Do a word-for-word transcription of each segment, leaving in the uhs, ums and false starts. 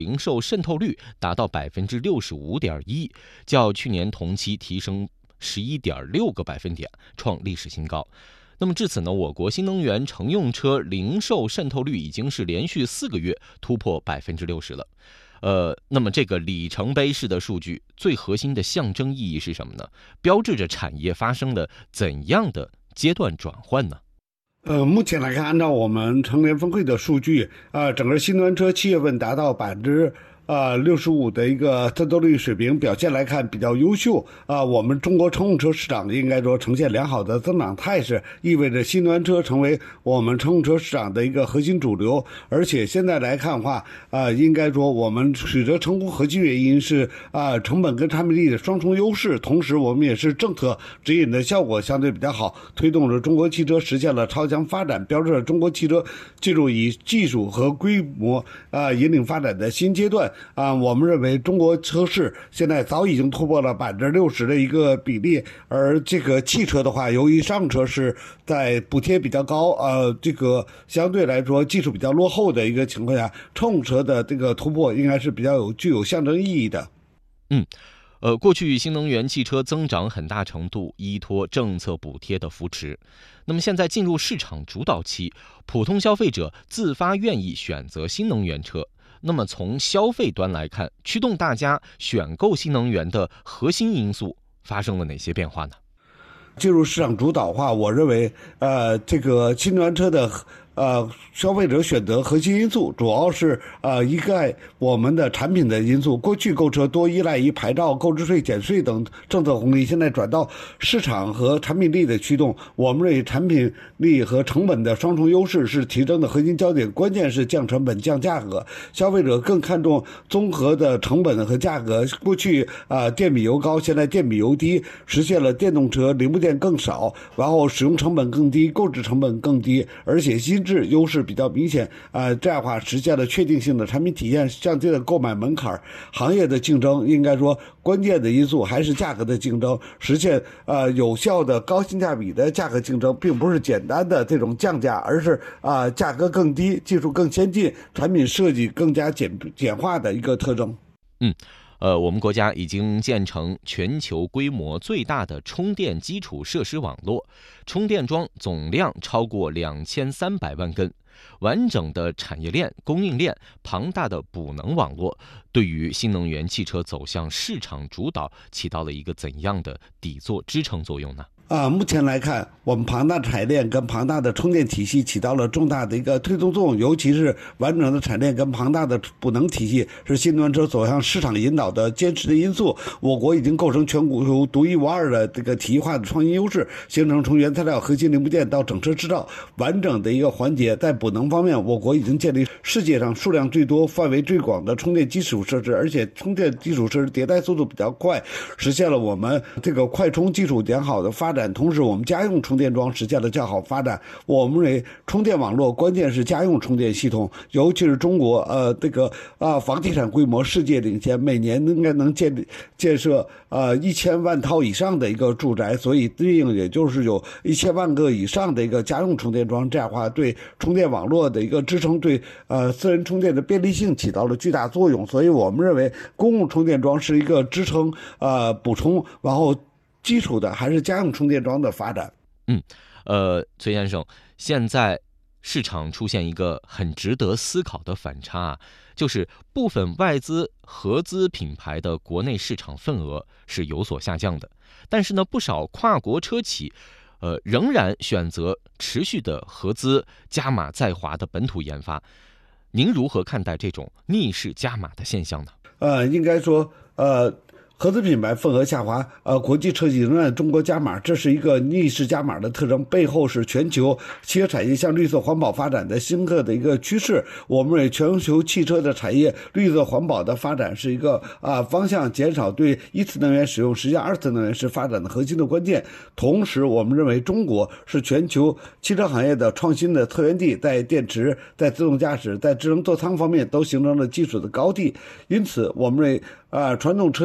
零售渗透率达到百分之六十五点一，较去年同期提升十一点六个百分点，创历史新高。那么至此呢，我国新能源乘用车零售渗透率已经是连续四个月突破百分之六十了。呃，那么这个里程碑式的数据，最核心的象征意义是什么呢？标志着产业发生了怎样的阶段转换呢？ 呃，目前来看，按照我们乘联峰会的数据，呃，整个新能源车七月份达到百分之呃六十五的一个渗透率水平，表现来看比较优秀啊、呃。我们中国乘用车市场应该说呈现良好的增长态势，意味着新能源车成为我们乘用车市场的一个核心主流。而且现在来看的话，啊、呃，应该说我们取得成功核心原因是啊、呃、成本跟产品力的双重优势，同时我们也是政策指引的效果相对比较好，推动着中国汽车实现了超强发展，标志着中国汽车进入以技术和规模啊、呃、引领发展的新阶段。啊，我们认为中国车市现在早已经突破了百分之六十的一个比例，而这个汽车的话，由于上车是在补贴比较高，呃，这个相对来说技术比较落后的一个情况下，乘用车的这个突破应该是比较有具有象征意义的。 嗯。呃，过去新能源汽车增长很大程度依托政策补贴的扶持，那么现在进入市场主导期，普通消费者自发愿意选择新能源车。那么从消费端来看，驱动大家选购新能源的核心因素发生了哪些变化呢？ 进入市场主导化，我认为，呃，这个新能源车的呃消费者选择核心因素主要是呃依赖我们的产品的因素。过去购车多依赖于牌照、购置税、减税等政策红利，现在转到市场和产品力的驱动。我们认为产品力和成本的双重优势是提升的核心焦点，关键是降成本、降价格。消费者更看重综合的成本和价格。过去啊、呃、电比油高，现在电比油低，实现了电动车零部件更少，然后使用成本更低，购置成本更低，而且新质优势比较明显啊、呃，这样的话实现了确定性的产品体验，降低了购买门槛。行业的竞争应该说关键的因素还是价格的竞争，实现呃有效的高性价比的价格竞争，并不是简单的这种降价，而是啊、呃、价格更低、技术更先进、产品设计更加简简化的一个特征。 嗯。呃，我们国家已经建成全球规模最大的充电基础设施网络，充电桩总量超过两千三百万根，完整的产业链、供应链、庞大的补能网络，对于新能源汽车走向市场主导起到了一个怎样的底座支撑作用呢？ 啊，目前来看，我们庞大的产业链跟庞大的充电体系起到了重大的一个推动作用，尤其是完整的产业链跟庞大的补能体系是新能源车走向市场引导的坚实的因素。我国已经构成全国独一无二的这个体系化的创新优势，形成从原材料、核心零部件到整车制造完整的一个环节。在补能方面，我国已经建立世界上数量最多、范围最广的充电基础设施，而且充电基础设施迭代速度比较快，实现了我们这个快充基础良好的发展。同时我们家用充电桩实现了较好发展。我们认为充电网络关键是家用充电系统，尤其是中国呃这个啊、呃、房地产规模世界领先，每年应该能建建设呃一千万套以上的一个住宅，所以对应也就是有一千万个以上的一个家用充电桩，这样的话对充电网络的一个支撑，对呃私人充电的便利性起到了巨大作用。所以我们认为公共充电桩是一个支撑呃补充然后基础的还是家用充电桩的发展。 嗯，呃，崔先生，现在市场出现一个很值得思考的反差啊，就是部分外资合资品牌的国内市场份额是有所下降的，但是呢，不少跨国车企，呃，仍然选择持续的合资加码在华的本土研发。您如何看待这种逆势加码的现象呢？ 呃，应该说，呃。合资品牌份额下滑，呃，国际车企仍然中国加码，这是一个逆势加码的特征，背后是全球汽车产业向绿色环保发展的新刻的一个趋势。我们认为全球汽车的产业绿色环保的发展是一个啊、呃、方向，减少对一次能源使用，实际上二次能源是发展的核心的关键。同时，我们认为中国是全球汽车行业的创新的策源地，在电池、在自动驾驶、在智能座舱方面都形成了技术的高地。因此，我们认为啊、呃，传统车企正以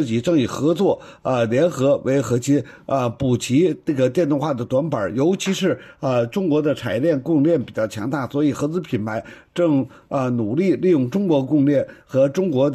以合作啊、呃、联合为核心啊、呃，补齐这个电动化的短板，尤其是啊、呃、中国的产业链供应链比较强大，所以合资品牌正啊、呃、努力利用中国供应链和中国的